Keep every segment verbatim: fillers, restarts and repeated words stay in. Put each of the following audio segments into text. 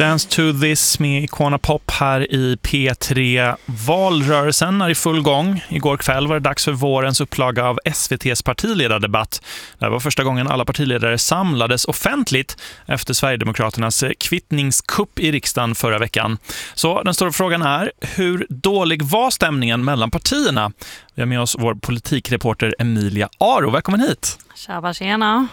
Dance to this med Icona Pop här i P tre. Valrörelsen är i full gång. Igår kväll var det dags för vårens upplaga av S V T:s partiledardebatt. Det var första gången alla partiledare samlades offentligt efter Sverigedemokraternas kvittningskupp i riksdagen förra veckan. Så den stora frågan är, hur dålig var stämningen mellan partierna? Vi har med oss vår politikreporter Emilia Aro. Välkommen hit! Tjaba, tjena!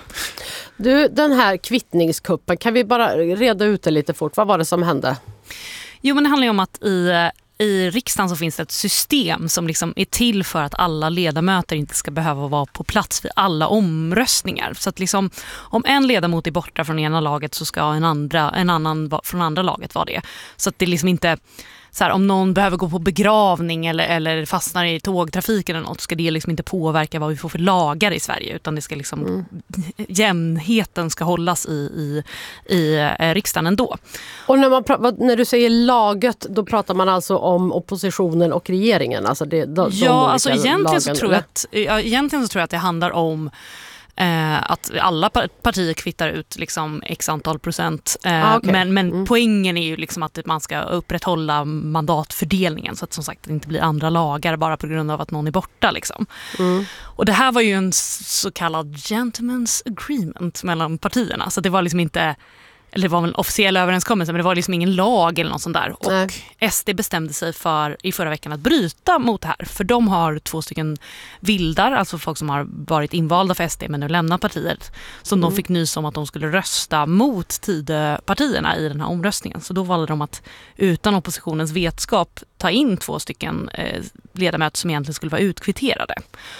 Du, den här kvittningskuppen, kan vi bara reda ut det lite fort? Vad var det som hände? Jo, men det handlar ju om att i, i riksdagen så finns det ett system som liksom är till för att alla ledamöter inte ska behöva vara på plats vid alla omröstningar. Så att liksom, om en ledamot är borta från ena laget så ska en, andra, en annan från andra laget vara det. Så att det liksom inte... Så här, om någon behöver gå på begravning eller, eller fastnar i tågtrafiken eller något, ska det liksom inte påverka vad vi får för lagar i Sverige, utan det ska liksom, mm. jämnheten ska hållas i, i, i eh, riksdagen ändå. Och när, man pra- när du säger laget, då pratar man alltså om oppositionen och regeringen? Alltså det, de, ja, de alltså egentligen, lagen, så tror jag att, ja, egentligen så tror jag att det handlar om Eh, att alla partier kvittar ut liksom x antal procent. Eh, ah, okay. Men, men mm. poängen är ju liksom att man ska upprätthålla mandatfördelningen, så att som sagt det inte blir andra lagar bara på grund av att någon är borta. Liksom. Mm. Och det här var ju en så kallad gentleman's agreement mellan partierna. Så det var liksom inte... Eller det var en officiell överenskommelse, men det var liksom ingen lag eller något sånt där. Och Nej. S D bestämde sig för i förra veckan att bryta mot det här. För de har två stycken vildar, alltså folk som har varit invalda för S D men nu lämnar partiet. Som mm. de fick nys om att de skulle rösta mot Tidöpartierna i den här omröstningen. Så då valde de att utan oppositionens vetskap ta in två stycken eh, ledamöter som egentligen skulle vara utkvitterade.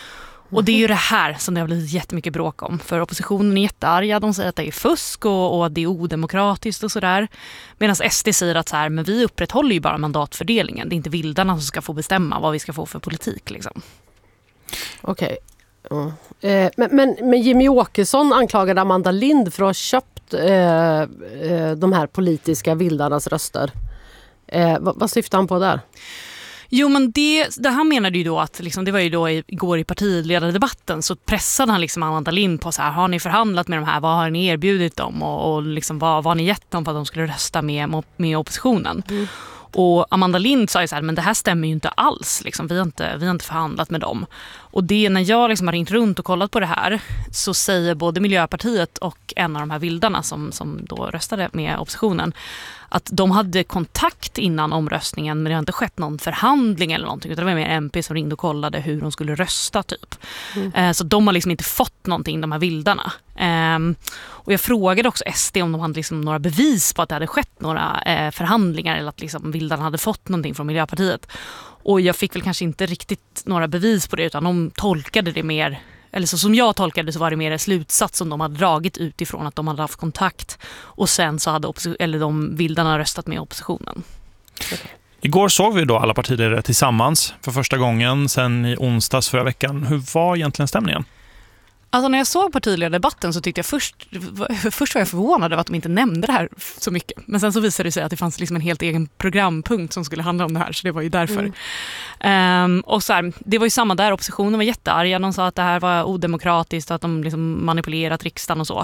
Och det är ju det här som det har blivit jättemycket bråk om. För oppositionen är jättearga. De säger att det är fusk och, och det är odemokratiskt och sådär. Medan S D säger att så här, men vi upprätthåller ju bara mandatfördelningen. Det är inte vildarna som ska få bestämma vad vi ska få för politik. Liksom. Okej. Okay. Mm. Eh, men, men, men Jimmy Åkesson anklagade Amanda Lind för att ha köpt eh, eh, de här politiska vildarnas röster. Eh, vad, vad syftar han på där? Jo, men det, det här menade ju då att liksom, det var ju då igår i partiledardebatten så pressade han liksom Amanda Lind på så här, har ni förhandlat med de här, vad har ni erbjudit dem och, och liksom, vad, vad har ni gett dem för att de skulle rösta med, med oppositionen? Mm. Och Amanda Lind sa ju så här, men det här stämmer ju inte alls, liksom, vi, har inte, vi har inte förhandlat med dem. Och det när jag liksom har ringt runt och kollat på det här så säger både Miljöpartiet och en av de här vildarna som, som då röstade med oppositionen att de hade kontakt innan omröstningen, men det har inte skett någon förhandling eller någonting, utan det var mer M P som ringde och kollade hur de skulle rösta typ. Mm. Eh, så de har liksom inte fått någonting, de här vildarna. Eh, och jag frågade också S D om de hade liksom några bevis på att det hade skett några eh, förhandlingar eller att liksom vildarna hade fått någonting från Miljöpartiet. Och jag fick väl kanske inte riktigt några bevis på det, utan de tolkade det mer, eller så som jag tolkade så var det mer en slutsats som de hade dragit utifrån att de hade haft kontakt och sen så hade opposition, eller de vildarna röstat med oppositionen. Okay. Igår såg vi då alla partiledare tillsammans för första gången sedan i onsdags förra veckan. Hur var egentligen stämningen? Alltså när jag såg partiledardebatten så tyckte jag först, först var jag förvånad över att de inte nämnde det här så mycket. Men sen så visade det sig att det fanns liksom en helt egen programpunkt som skulle handla om det här, så det var ju därför. Mm. Um, och så här, det var ju samma där, oppositionen var jättearga. De sa att det här var odemokratiskt och att de liksom manipulerat riksdagen och så.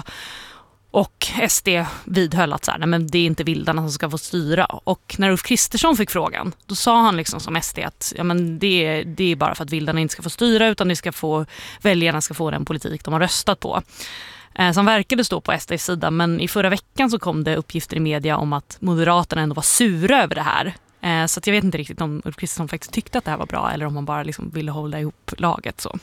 Och S D vidhöll att så här, nej, men det är inte vildarna som ska få styra. Och när Ulf Kristersson fick frågan, då sa han liksom som S D att ja, men det, det är bara för att vildarna inte ska få styra, utan det ska få, väljarna ska få den politik de har röstat på. Eh, som verkade stå på S D:s sida, men i förra veckan så kom det uppgifter i media om att Moderaterna ändå var sura över det här. Eh, så att jag vet inte riktigt om Ulf Kristersson faktiskt tyckte att det här var bra eller om han bara liksom ville hålla ihop laget så.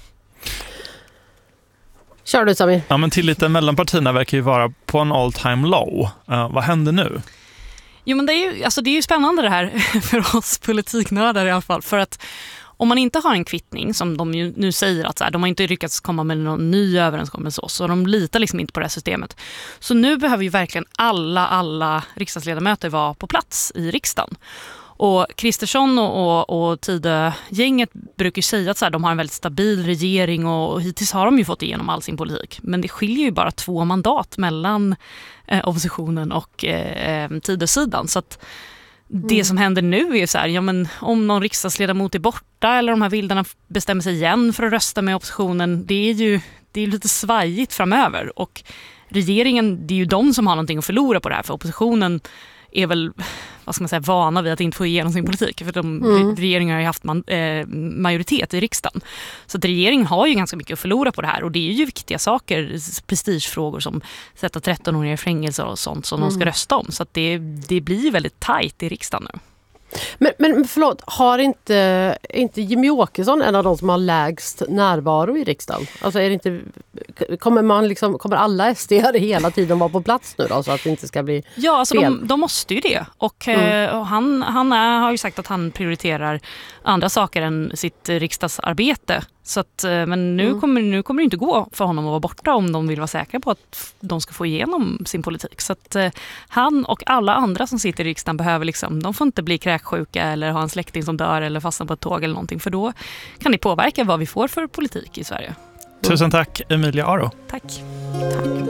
Kör du, Samir. Ja, men tilliten mellan partierna verkar ju vara på en all time low. Uh, vad händer nu? Jo, men det är ju, alltså det är ju spännande det här för oss politiknördar i alla fall. För att om man inte har en kvittning, som de ju nu säger att så här, de har inte lyckats komma med någon ny överenskommelse, så de litar liksom inte på det här systemet. Så nu behöver ju verkligen alla, alla riksdagsledamöter vara på plats i riksdagen. Och Kristersson och, och, och Tidö-gänget brukar säga att så här, de har en väldigt stabil regering och, och hittills har de ju fått igenom all sin politik. Men det skiljer ju bara två mandat mellan eh, oppositionen och eh, Tidö-sidan. Så att mm. det som händer nu är så här, ja, men om någon riksdagsledamot är borta eller de här vildarna bestämmer sig igen för att rösta med oppositionen, det är ju det är lite svajigt framöver. Och regeringen, det är ju de som har någonting att förlora på det här, för oppositionen är väl vad ska man säga, vana vid att inte få igenom sin politik. För de, mm. regeringen har ju haft man, eh, majoritet i riksdagen. Så att regeringen har ju ganska mycket att förlora på det här. Och det är ju viktiga saker, prestigefrågor som sätta tretton-åringar i fängelse och sånt som mm. de ska rösta om. Så att det, det blir väldigt tajt i riksdagen nu. Men, men förlåt, har inte, inte Jimmie Åkesson en av de som har lägst närvaro i riksdagen? Alltså är det inte, kommer, man liksom, kommer alla S D-are hela tiden vara på plats nu då, så att det inte ska bli Ja, alltså fel? de, de måste ju det. Och, mm. och han, han är, har ju sagt att han prioriterar andra saker än sitt riksdagsarbete. Så att, men nu, mm. kommer, nu kommer det inte gå för honom att vara borta om de vill vara säkra på att de ska få igenom sin politik. Så att eh, han och alla andra som sitter i riksdagen behöver liksom, de får inte bli kräksjuka eller ha en släkting som dör eller fastna på ett tåg eller någonting. För då kan det påverka vad vi får för politik i Sverige. Tusen tack, Emilia Aro. Tack. Tack.